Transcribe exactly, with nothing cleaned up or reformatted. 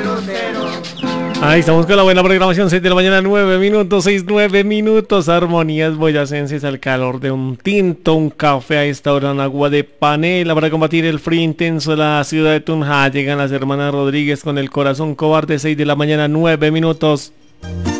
Ahí estamos con la buena programación, seis de la mañana, nueve minutos, seis, nueve minutos, armonías boyacenses al calor de un tinto, un café a esta hora en agua de panela para combatir el frío intenso de la ciudad de Tunja. Llegan las hermanas Rodríguez con el corazón cobarde, seis de la mañana, nueve minutos.